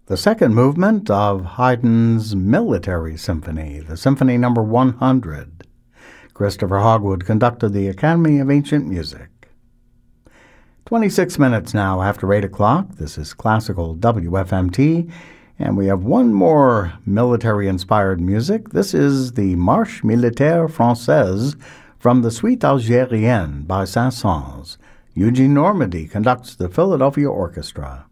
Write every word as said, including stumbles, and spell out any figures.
The second movement of Haydn's Military Symphony, the Symphony Number one hundred. Christopher Hogwood conducted the Academy of Ancient Music. twenty-six minutes now after eight o'clock. This is Classical W F M T, and we have one more military-inspired music. This is the Marche Militaire Française from the Suite Algérienne by Saint-Saëns. Eugene Normandy conducts the Philadelphia Orchestra.